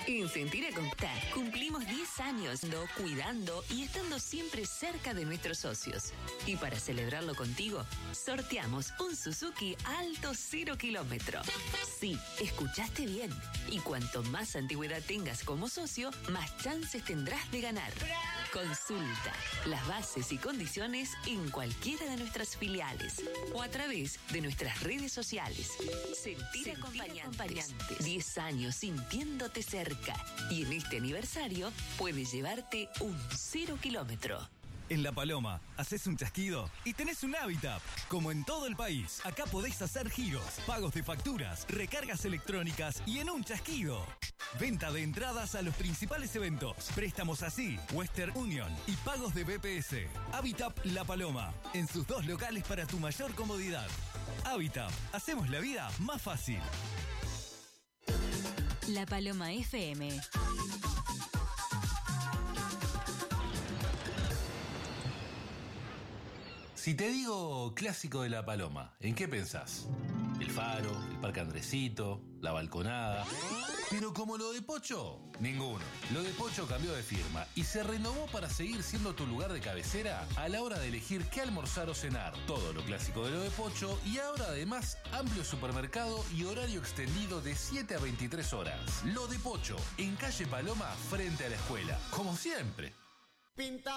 En Sentir Contar cumplimos 10 años cuidando y estando siempre cerca de nuestros socios. Y para celebrarlo contigo, sorteamos un Suzuki Alto 0 kilómetro. Sí, escuchaste bien. Y cuanto más antigüedad tengas como socio, más chances tendrás de ganar. Consulta las bases y condiciones en cualquiera de nuestras filiales o a través de nuestras redes sociales. Sentir Acompañantes. 10 años sintiéndote cerca. Y en este aniversario puedes llevarte un 0 kilómetro. En La Paloma, haces un chasquido y tenés un Habitap. Como en todo el país, acá podés hacer giros, pagos de facturas, recargas electrónicas y en un chasquido. Venta de entradas a los principales eventos, préstamos así, Western Union y pagos de BPS. Habitap La Paloma, en sus 2 locales para tu mayor comodidad. Habitap, hacemos la vida más fácil. La Paloma FM. Si te digo clásico de La Paloma, ¿en qué pensás? El Faro, el Parque Andresito, la Balconada. Pero como lo de Pocho, ninguno. Lo de Pocho cambió de firma y se renovó para seguir siendo tu lugar de cabecera a la hora de elegir qué almorzar o cenar. Todo lo clásico de lo de Pocho y ahora además amplio supermercado y horario extendido de 7 a 23 horas. Lo de Pocho, en calle Paloma, frente a la escuela. Como siempre.